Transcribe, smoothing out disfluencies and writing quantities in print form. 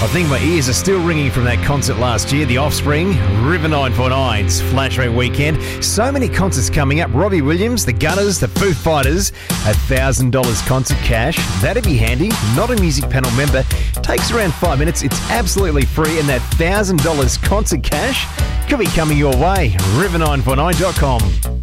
I think my ears are still ringing from that concert last year, The Offspring, River 949's Flashback Weekend. So many concerts coming up. Robbie Williams, The Gunners, The Foo Fighters, $1,000 concert cash. That'd be handy. Not a music panel member. Takes around 5 minutes. It's absolutely free, and that $1,000 concert cash could be coming your way. River949.com.